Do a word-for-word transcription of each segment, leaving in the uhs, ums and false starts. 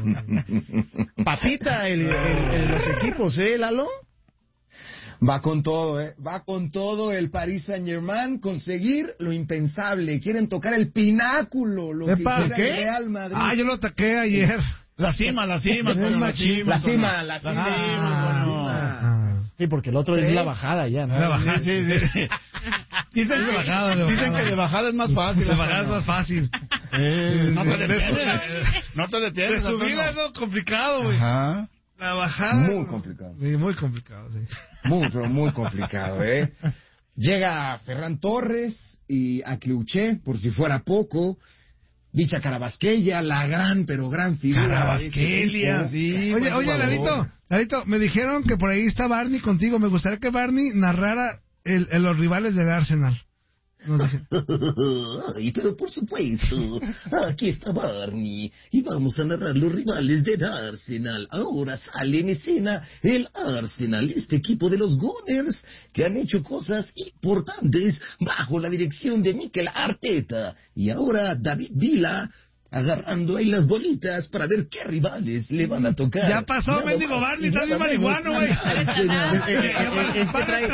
Papita, el, el, el, los equipos, ¿eh, Lalo? Va con todo, ¿eh? Va con todo el Paris Saint-Germain, conseguir lo impensable. Quieren tocar el pináculo, lo que quiera el Real Madrid. Ah, yo lo ataqué ayer. La cima, la cima, bueno, la cima. La cima, la cima. La cima. Sí, porque el otro es la bajada ya, ¿no? La bajada, sí, sí. Dicen, que, bajada, de dicen bajada. que de bajada es más fácil. De bajada es más fácil. Eh, no te detienes. No te detienes. De subida es lo complicado, güey. Ajá. La bajada. Muy complicado. Sí, muy complicado, sí. Muy, pero muy complicado, ¿eh? Llega Ferran Torres y a Cleuché, por si fuera poco. Dicha Carabasquelia, la gran, pero gran figura. Carabasquelia, este sí. Oye, oye, Lalito, Lalito, me dijeron que por ahí está Barney contigo. Me gustaría que Barney narrara el, el, los rivales del Arsenal. Ay, pero por supuesto, aquí está Barney y vamos a narrar los rivales del Arsenal. Ahora sale en escena el Arsenal, este equipo de los Gunners que han hecho cosas importantes bajo la dirección de Mikel Arteta. Y ahora David Villa agarrando ahí las bolitas para ver qué rivales le van a tocar. Ya pasó, mendigo Barney, está bien marihuano, güey. Es que trae,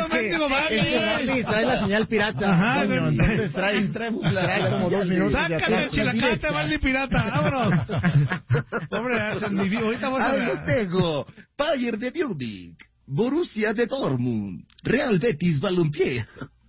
Barney trae la señal pirata. Ajá, coño, entonces trae, trae, trae como dos minutos. Sácale, chilacate, Barney pirata, vámonos. Pobre Arsenal, ahorita vamos a ver. Tengo Bayern de Múnich, Borussia de Dortmund, Real Betis Balompié,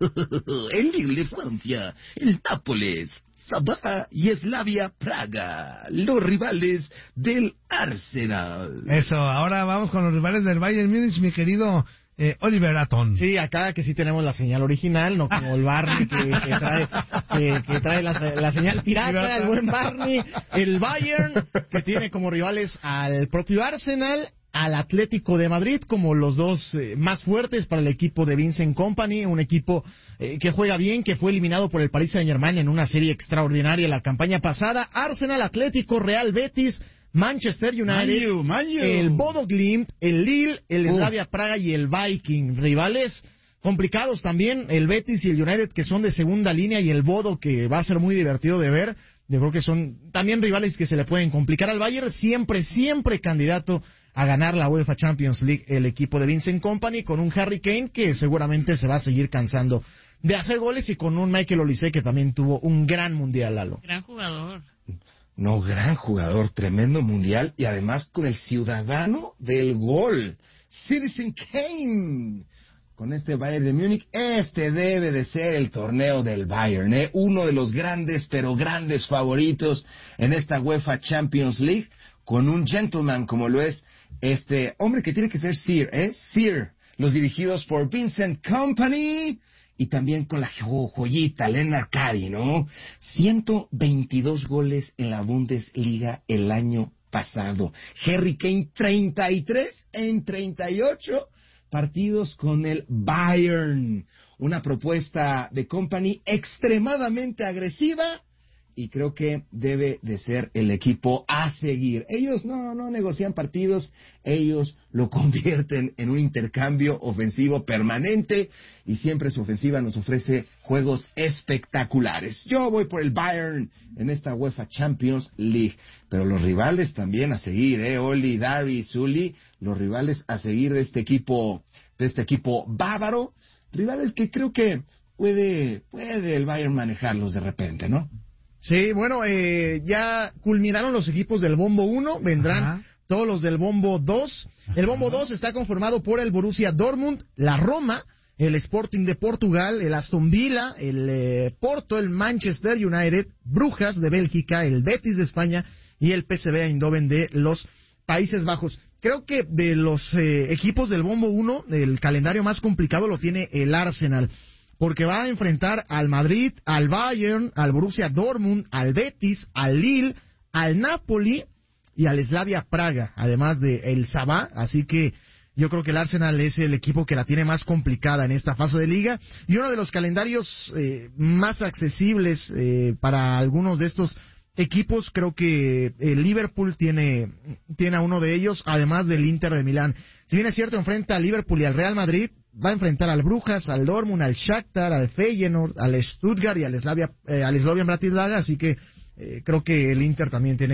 el Lille de Francia, el Nápoles, Sabah y Slavia Praga, los rivales del Arsenal. Eso, ahora vamos con los rivales del Bayern Múnich, mi querido eh, Oliver Aton. Sí, acá que sí tenemos la señal original, no como el Barney que, que trae, que, que trae la, la señal pirata, pirata, el buen Barney. El Bayern, que tiene como rivales al propio Arsenal, al Atlético de Madrid como los dos eh, más fuertes para el equipo de Vincent Kompany, un equipo eh, que juega bien, que fue eliminado por el Paris Saint-Germain en una serie extraordinaria la campaña pasada. Arsenal, Atlético, Real Betis, Manchester United, Mayu, Mayu. el Bodo Glimt, el Lille, el uh. Slavia Praga y el Viking. Rivales complicados también, el Betis y el United que son de segunda línea y el Bodo que va a ser muy divertido de ver. Yo creo que son también rivales que se le pueden complicar al Bayern, siempre, siempre candidato a ganar la UEFA Champions League el equipo de Vincent Kompany, con un Harry Kane que seguramente se va a seguir cansando de hacer goles y con un Michael Olise que también tuvo un gran mundial, Lalo. Gran jugador. No, gran jugador, tremendo mundial y además con el ciudadano del gol, Citizen Kane. Con este Bayern de Múnich, este debe de ser el torneo del Bayern, ¿eh? Uno de los grandes, pero grandes favoritos en esta UEFA Champions League, con un gentleman como lo es este hombre que tiene que ser Sir, ¿eh? Sir, los dirigidos por Vincent Kompany, y también con la jo joyita, Lennart Kari, ¿no? ciento veintidós goles en la Bundesliga el año pasado. Harry Kane, treinta y tres en treinta y ocho partidos con el Bayern. Una propuesta de Kompany extremadamente agresiva y creo que debe de ser el equipo a seguir. Ellos no, no negocian partidos, ellos lo convierten en un intercambio ofensivo permanente y siempre su ofensiva nos ofrece juegos espectaculares. Yo voy por el Bayern en esta UEFA Champions League, pero los rivales también a seguir, eh, Oli, Dari, Zuli, los rivales a seguir de este equipo, de este equipo bávaro, rivales que creo que puede, puede el Bayern manejarlos de repente, ¿no? Sí, bueno, eh, ya culminaron los equipos del Bombo uno, vendrán Ajá. todos los del Bombo dos. El Bombo Ajá. dos está conformado por el Borussia Dortmund, la Roma, el Sporting de Portugal, el Aston Villa, el eh, Porto, el Manchester United, Brujas de Bélgica, el Betis de España y el P S V Eindhoven de los Países Bajos. Creo que de los eh, equipos del Bombo uno, el calendario más complicado lo tiene el Arsenal, porque va a enfrentar al Madrid, al Bayern, al Borussia Dortmund, al Betis, al Lille, al Napoli y al Slavia Praga, además de el Sabah, así que yo creo que el Arsenal es el equipo que la tiene más complicada en esta fase de liga, y uno de los calendarios eh, más accesibles eh, para algunos de estos equipos, creo que el Liverpool tiene, tiene a uno de ellos, además del Inter de Milán. Si bien es cierto, enfrenta al Liverpool y al Real Madrid, va a enfrentar al Brujas, al Dortmund, al Shakhtar, al Feyenoord, al Stuttgart y al Slavia, eh, al Slovan Bratislava, así que eh, creo que el Inter también tiene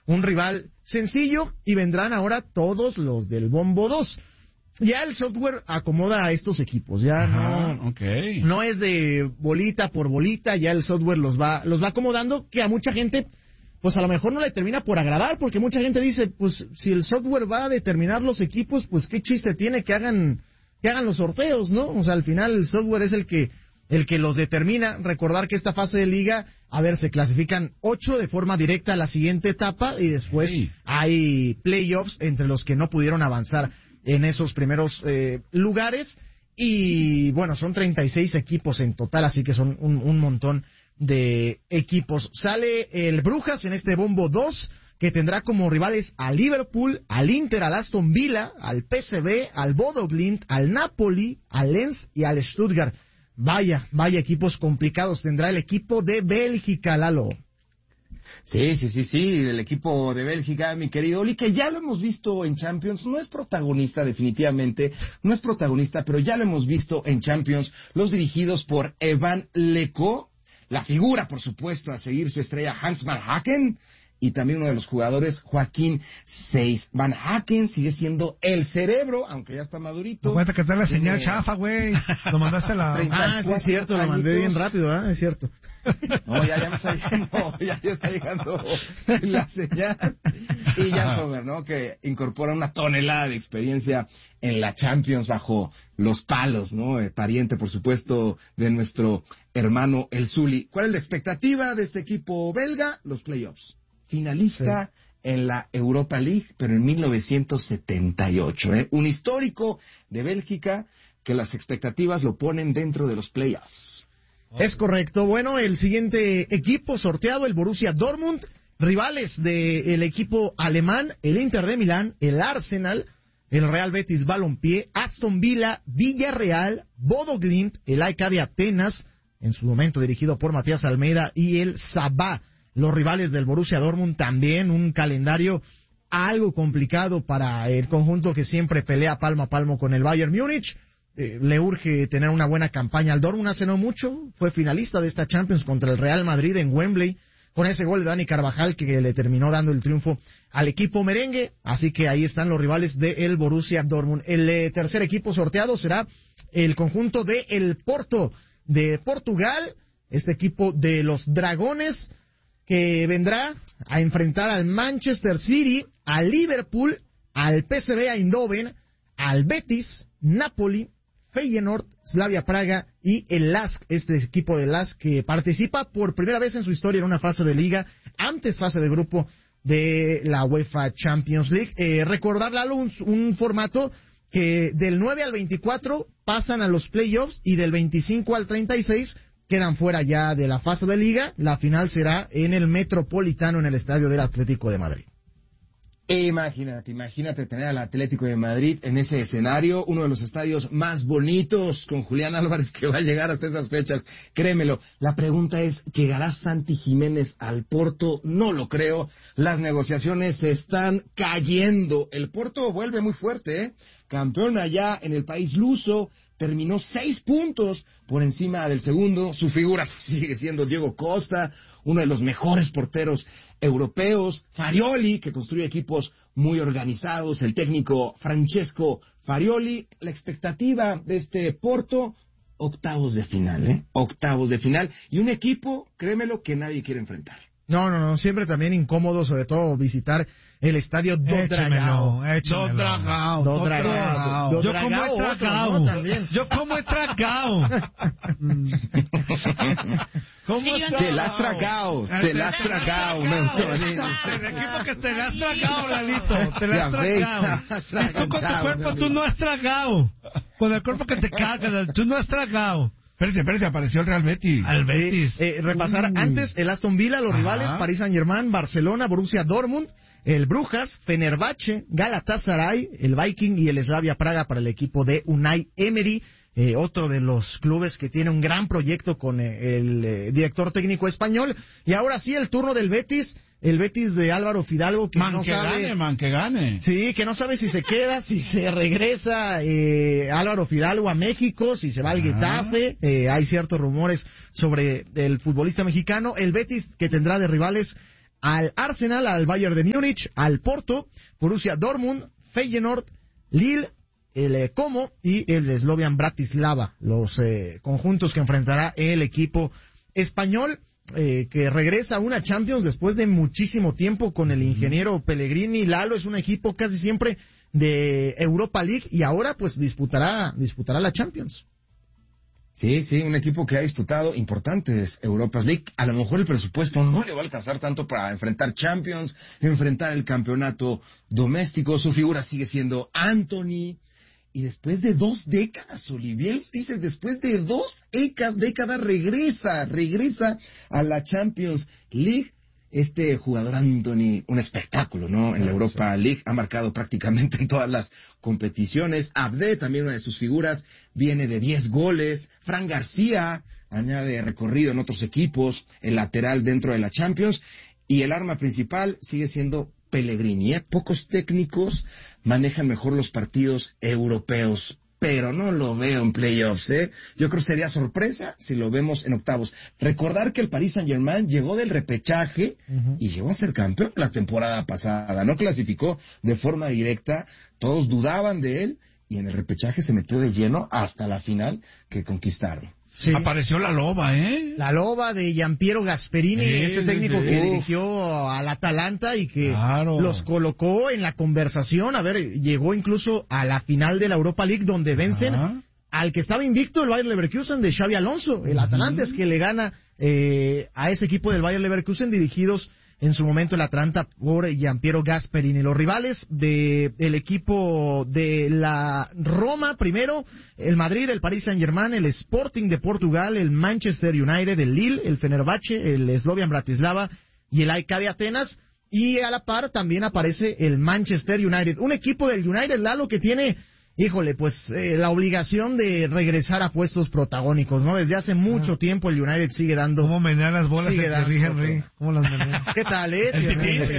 un rival sencillo, y vendrán ahora todos los del Bombo dos. Ya el software acomoda a estos equipos, ya Ajá, no, okay. no es de bolita por bolita, ya el software los va, los va acomodando, que a mucha gente, pues a lo mejor no le termina por agradar, porque mucha gente dice, pues si el software va a determinar los equipos, pues qué chiste tiene que hagan, que hagan los sorteos, ¿no? O sea, al final el software es el que, el que los determina. Recordar que esta fase de liga, a ver, se clasifican ocho de forma directa a la siguiente etapa, y después Sí. hay playoffs entre los que no pudieron avanzar en esos primeros eh, lugares, y bueno, son treinta y seis equipos en total, así que son un, un montón de equipos. Sale el Brujas en este Bombo dos, que tendrá como rivales al Liverpool, al Inter, al Aston Villa, al P S V, al Bodo Glimt, al Napoli, al Lens y al Stuttgart. Vaya, vaya equipos complicados tendrá el equipo de Bélgica, Lalo. Sí, sí, sí, sí, el equipo de Bélgica, mi querido Oli, que ya lo hemos visto en Champions, no es protagonista definitivamente, no es protagonista, pero ya lo hemos visto en Champions, los dirigidos por Evan Lecaux, la figura, por supuesto, a seguir su estrella Hans Van Haken, y también uno de los jugadores, Joaquín Seis. Van Haken sigue siendo el cerebro, aunque ya está madurito. No cuenta que te la señal Tiene- chafa, güey. Lo mandaste a la... Ah, sí, es cierto, lo mandé bien rápido, ¿eh? Es cierto. No, ya, ya me está llegando, ya, ya está llegando la señal. Y Jan Sommer, ¿no? Que incorpora una tonelada de experiencia en la Champions bajo los palos, ¿no? Eh, pariente, por supuesto, de nuestro hermano el Zuli. ¿Cuál es la expectativa de este equipo belga? Los playoffs. Finalista en la Europa League, pero en mil novecientos setenta y ocho, ¿eh? Un histórico de Bélgica que las expectativas lo ponen dentro de los playoffs. Es correcto. Bueno, el siguiente equipo sorteado, el Borussia Dortmund, rivales del equipo alemán, el Inter de Milán, el Arsenal, el Real Betis Balompié, Aston Villa, Villarreal, Bodo Glimt, el A E K de Atenas, en su momento dirigido por Matías Almeida, y el Sabah. Los rivales del Borussia Dortmund, también un calendario algo complicado para el conjunto que siempre pelea palmo a palmo con el Bayern Múnich. Eh, le urge tener una buena campaña al Dortmund. Hace no mucho fue finalista de esta Champions contra el Real Madrid en Wembley, con ese gol de Dani Carvajal que le terminó dando el triunfo al equipo merengue. Así que ahí están los rivales del Borussia Dortmund. El eh, tercer equipo sorteado será el conjunto de el Porto de Portugal, este equipo de los Dragones, que vendrá a enfrentar al Manchester City, al Liverpool, al P S V Eindhoven, al Betis, Napoli, Feyenoord, Slavia Praga y el L A S K, este equipo del L A S K que participa por primera vez en su historia en una fase de liga, antes fase de grupo de la UEFA Champions League. Eh, recordar, Lalo, un, un formato que del nueve al veinticuatro pasan a los playoffs, y del veinticinco al treinta y seis quedan fuera ya de la fase de liga. La final será en el Metropolitano, en el estadio del Atlético de Madrid. Imagínate, imagínate tener al Atlético de Madrid en ese escenario, uno de los estadios más bonitos, con Julián Álvarez, que va a llegar hasta esas fechas, créemelo. La pregunta es, ¿llegará Santi Jiménez al Porto? No lo creo, las negociaciones se están cayendo. El Porto vuelve muy fuerte, ¿eh? Campeón allá en el país luso, terminó seis puntos por encima del segundo. Su figura sigue siendo Diego Costa, uno de los mejores porteros europeos. Farioli, que construye equipos muy organizados. El técnico Francesco Farioli. La expectativa de este Porto, octavos de final, ¿eh? Octavos de final. Y un equipo, créemelo, que nadie quiere enfrentar. No, no, no, siempre también incómodo, sobre todo visitar el estadio Do Dragao. Échamelo, Do Dragao. Do Dragao. Do Yo como Dragao, he otro, tragado. ¿no? También. Yo como he tragado. ¿Cómo Sí, yo está? Te la has tragado, te la has tragado, Antonio. El equipo que te la has tragado, Lalito. Te la Ya has ves, tragado. has Y tú con tu tragado, cuerpo, amigo. tú no has tragado. Con el cuerpo que te cagas, tú no has tragado. Espérese, espérese, apareció el Real Betis. Al Betis. Eh, repasar Uh. antes el Aston Villa, los Ajá. rivales, Paris Saint-Germain, Barcelona, Borussia Dortmund, el Brujas, Fenerbahce, Galatasaray, el Viking y el Slavia Praga para el equipo de Unai Emery, eh, otro de los clubes que tiene un gran proyecto con eh, el eh, director técnico español. Y ahora sí, el turno del Betis, el Betis de Álvaro Fidalgo, que Man, no que sabe... gane, man, que gane. Sí, que no sabe si se queda, si se regresa eh, Álvaro Fidalgo a México, si se va al Ah. Getafe. Eh, hay ciertos rumores sobre el futbolista mexicano. El Betis, que tendrá de rivales al Arsenal, al Bayern de Múnich, al Porto, Borussia Dortmund, Feyenoord, Lille, el eh, Como y el Slovan Bratislava, los eh, conjuntos que enfrentará el equipo español, eh, que regresa a una Champions después de muchísimo tiempo con el ingeniero Pellegrini. Lalo, es un equipo casi siempre de Europa League y ahora pues disputará disputará la Champions. Sí, sí, un equipo que ha disputado importantes Europas League. A lo mejor el presupuesto no le va a alcanzar tanto para enfrentar Champions, enfrentar el campeonato doméstico. Su figura sigue siendo Antony. Y después de dos décadas, Olivier, dices, después de dos décadas regresa, regresa a la Champions League. Este jugador Antony, un espectáculo, ¿no? En la Europa League, ha marcado prácticamente en todas las competiciones. Abde, también una de sus figuras, viene de diez goles. Fran García añade recorrido en otros equipos, el lateral dentro de la Champions. Y el arma principal sigue siendo Pellegrini, ¿eh? Pocos técnicos manejan mejor los partidos europeos, pero no lo veo en playoffs, ¿eh? Yo creo que sería sorpresa si lo vemos en octavos. Recordar que el Paris Saint-Germain llegó del repechaje uh-huh. y llegó a ser campeón la temporada pasada. No clasificó de forma directa, todos dudaban de él, y en el repechaje se metió de lleno hasta la final que conquistaron. Sí. Apareció la loba, ¿eh? La loba de Giampiero Gasperini, sí, este técnico sí, sí. que dirigió al Atalanta y que claro. los colocó en la conversación. A ver, llegó incluso a la final de la Europa League donde vencen Ajá. al que estaba invicto, el Bayer Leverkusen de Xabi Alonso. El Atalanta uh-huh. es que le gana eh, a ese equipo del Bayer Leverkusen, dirigidos en su momento el Atalanta por Giampiero Gasperini. Los rivales de el equipo de la Roma, primero, el Madrid, el Paris Saint-Germain, el Sporting de Portugal, el Manchester United, el Lille, el Fenerbahce, el Slovan Bratislava y el A E K de Atenas. Y a la par también aparece el Manchester United. Un equipo del United, Lalo, que tiene, híjole, pues eh, la obligación de regresar a puestos protagónicos, ¿no? Desde hace mucho ah. tiempo el United sigue dando... ¿Cómo menea las bolas de Thierry Henry? ¿Cómo las menea? ¿Qué tal, eh? El tití, el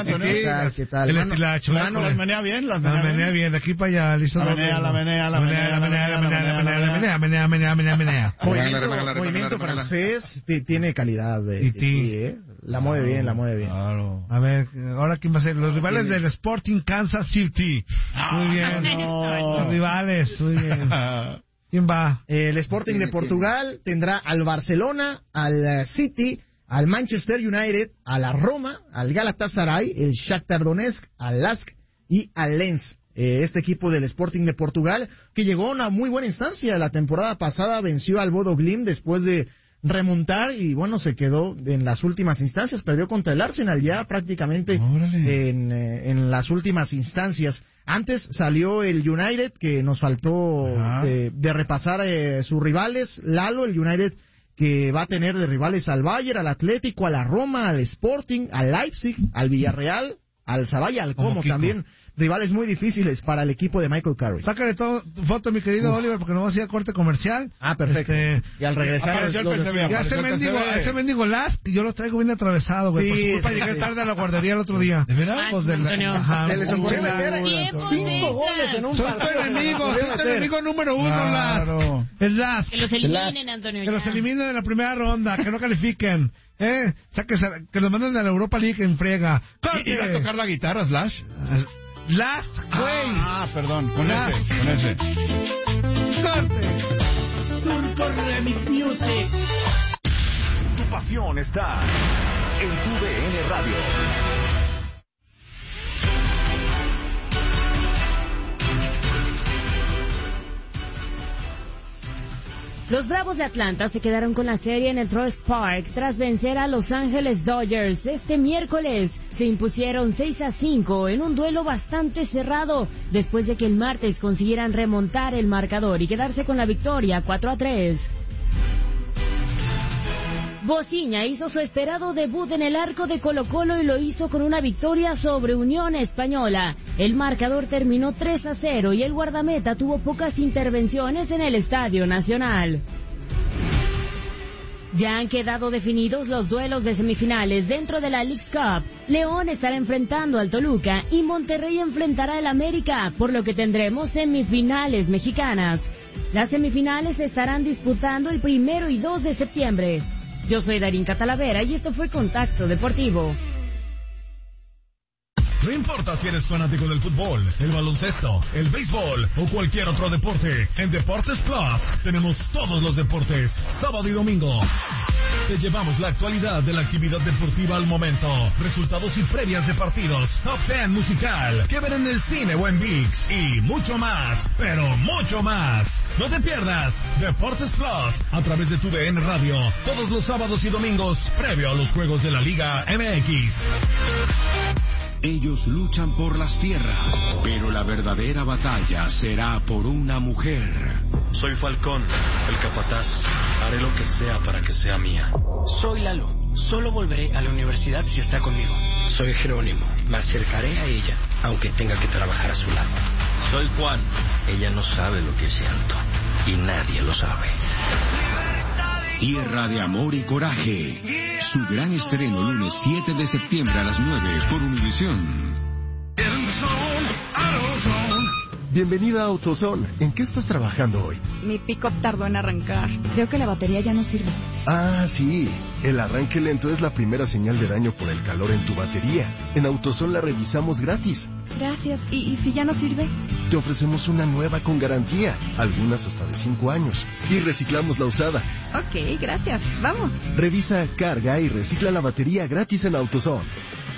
tití, ¿qué tal? El estilacho. Las menea bien, las menea bien. Las menea bien, de aquí para allá. Listo. La menea, la menea, la menea, la menea, la menea, la menea, la menea, menea, menea, menea. Movimiento francés tiene calidad de tití, ¿eh? La mueve bien, la mueve bien. Claro. A ver, ahora quién va a ser. Los rivales del Sporting Kansas City. Muy bien. Los rivales, muy bien. ¿Quién va? El Sporting de Portugal tendrá al Barcelona, al City, al Manchester United, a la Roma, al Galatasaray, el Shakhtar Donetsk, al Lask y al Lens. Eh, este equipo del Sporting de Portugal, que llegó a una muy buena instancia. La temporada pasada venció al Bodo Glimt después de remontar y bueno, se quedó en las últimas instancias, perdió contra el Arsenal ya prácticamente en, eh, en las últimas instancias. Antes salió el United, que nos faltó de, de repasar eh, sus rivales. Lalo, el United que va a tener de rivales al Bayern, al Atlético, a la Roma, al Sporting, al Leipzig, al Villarreal, al Sabaya, al Como, Como también. Rivales muy difíciles para el equipo de Michael Carrick. Sácale todo tu foto, mi querido Uf. Oliver, porque no vamos a ir a corte comercial. Ah, perfecto. Este, y al regresar... El P C B, ya ese mendigo, ese mendigo Lask, yo lo traigo bien atravesado, güey. Sí, por su culpa sí, llegué sí. tarde a la guardería el otro día. ¿De verdad? Pues de la, ajá, se les ocurrió meter cinco goles en un partido. Son tu enemigo, son tu enemigo número uno, claro. Lask. El Lask. Que los eliminen, Antonio. Que los eliminen en la primera ronda, que no califiquen. Eh, o sea, que, se, que los manden a la Europa League en friega. ¿Iba a tocar la guitarra, Slash? Last, güey. Ah, perdón, con Last. ese, con ese. Corte. Turco Remix Music. Tu pasión está en tu D N Radio. Los Bravos de Atlanta se quedaron con la serie en el Truist Park tras vencer a Los Ángeles Dodgers. Este miércoles se impusieron seis a cinco en un duelo bastante cerrado después de que el martes consiguieran remontar el marcador y quedarse con la victoria cuatro a tres. Bociña hizo su esperado debut en el arco de Colo-Colo y lo hizo con una victoria sobre Unión Española. El marcador terminó tres a cero y el guardameta tuvo pocas intervenciones en el Estadio Nacional. Ya han quedado definidos los duelos de semifinales dentro de la Leagues Cup. León estará enfrentando al Toluca y Monterrey enfrentará al América, por lo que tendremos semifinales mexicanas. Las semifinales se estarán disputando el primero y dos de septiembre. Yo soy Darín Catalavera y esto fue Contacto Deportivo. No importa si eres fanático del fútbol, el baloncesto, el béisbol o cualquier otro deporte, en Deportes Plus tenemos todos los deportes, sábado y domingo. Te llevamos la actualidad de la actividad deportiva al momento, resultados y previas de partidos, top ten musical, que ver en el cine o en ViX, y mucho más, pero mucho más. No te pierdas Deportes Plus a través de tu D N Radio, todos los sábados y domingos, previo a los juegos de la Liga M X. Ellos luchan por las tierras, pero la verdadera batalla será por una mujer. Soy Falcón, el capataz. Haré lo que sea para que sea mía. Soy Lalo. Solo volveré a la universidad si está conmigo. Soy Jerónimo. Me acercaré a ella, aunque tenga que trabajar a su lado. Soy Juan. Ella no sabe lo que es llanto. Y nadie lo sabe. Tierra de Amor y Coraje. Su gran estreno lunes siete de septiembre a las nueve por Univisión. Bienvenida a AutoZone. ¿En qué estás trabajando hoy? Mi pick-up tardó en arrancar. Creo que la batería ya no sirve. Ah, sí. El arranque lento es la primera señal de daño por el calor en tu batería. En AutoZone la revisamos gratis. Gracias. ¿Y, y si ya no sirve? Te ofrecemos una nueva con garantía, algunas hasta de cinco años. Y reciclamos la usada. Ok, gracias. Vamos. Revisa, carga y recicla la batería gratis en AutoZone.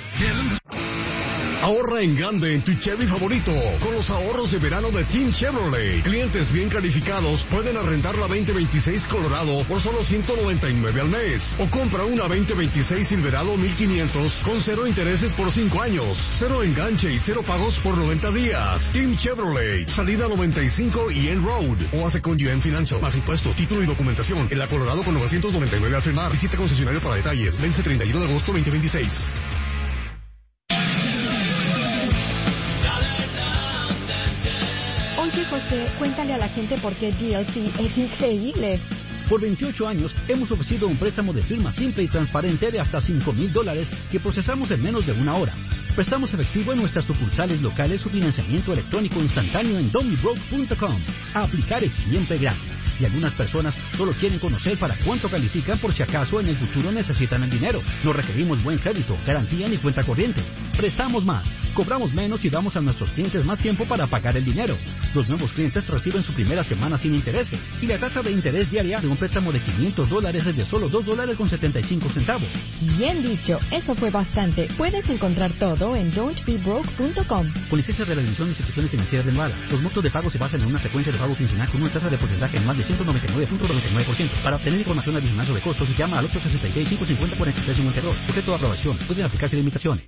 Ahorra en grande en tu Chevy favorito con los ahorros de verano de Team Chevrolet. Clientes bien calificados pueden arrendar la veinte veintiséis Colorado por solo ciento noventa y nueve al mes. O compra una veinte veintiséis Silverado mil quinientos con cero intereses por cinco años, cero enganche y cero pagos por noventa días. Team Chevrolet, salida noventa y cinco y N Road. O hace con U M Financial. Más impuestos, título y documentación. En la Colorado con novecientos noventa y nueve al frenar. Visita concesionario para detalles. Vence treinta y uno de agosto veinte veintiséis. Oye, José, cuéntale a la gente por qué D L C es increíble. Por veintiocho años hemos ofrecido un préstamo de firma simple y transparente de hasta cinco mil dólares que procesamos en menos de una hora. Prestamos efectivo en nuestras sucursales locales o financiamiento electrónico instantáneo en don mi broke punto com. A aplicar es siempre gratis. Y algunas personas solo quieren conocer para cuánto califican por si acaso en el futuro necesitan el dinero. No requerimos buen crédito, garantía ni cuenta corriente. Prestamos más, cobramos menos y damos a nuestros clientes más tiempo para pagar el dinero. Los nuevos clientes reciben su primera semana sin intereses. Y la tasa de interés diaria de un préstamo de quinientos dólares es de solo dos dólares con setenta y cinco centavos. Bien dicho, eso fue bastante. Puedes encontrar todo en don't be broke punto com. Con licencia de la División de Instituciones Financieras de Nevada, los montos de pago se basan en una frecuencia de pago quincenal con una tasa de porcentaje en más de ciento noventa y nueve punto noventa y nueve por ciento. Para obtener información adicional sobre costos, llama al ocho seis seis, cinco cinco cero, cuatro tres cinco dos. Sujeto a aprobación. Pueden aplicarse limitaciones.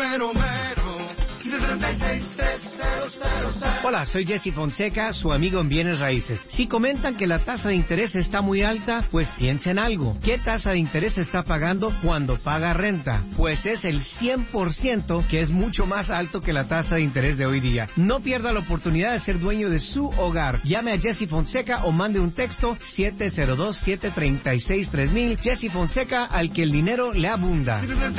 Hola, soy Jesse Fonseca, su amigo en Bienes Raíces. Si comentan que la tasa de interés está muy alta, pues piensa en algo. ¿Qué tasa de interés está pagando cuando paga renta? Pues es el cien por ciento, que es mucho más alto que la tasa de interés de hoy día. No pierda la oportunidad de ser dueño de su hogar. Llame a Jesse Fonseca o mande un texto siete cero dos, siete tres seis, tres mil. Jesse Fonseca, al que el dinero le abunda.